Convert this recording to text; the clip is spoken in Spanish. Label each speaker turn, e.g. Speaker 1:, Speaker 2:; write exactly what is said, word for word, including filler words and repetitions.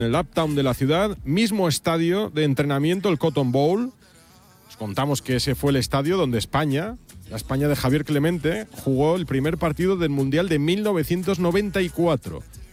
Speaker 1: En el Uptown de la ciudad, mismo estadio de entrenamiento, el Cotton Bowl. Os contamos que ese fue el estadio donde España, la España de Javier Clemente, jugó el primer partido del Mundial de mil novecientos noventa y cuatro.